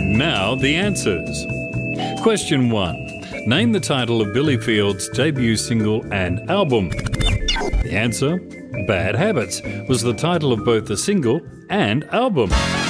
And now the answers. Question 1. Name the title of Billy Field's debut single and album. The answer, Bad Habits, was the title of both the single and album.